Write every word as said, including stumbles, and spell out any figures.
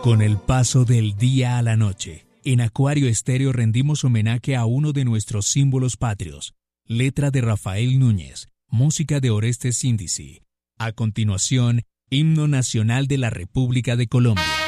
Con el paso del día a la noche, en Acuario Estéreo rendimos homenaje a uno de nuestros símbolos patrios. Letra de Rafael Núñez, música de Orestes Índice. A continuación, Himno Nacional de la República de Colombia.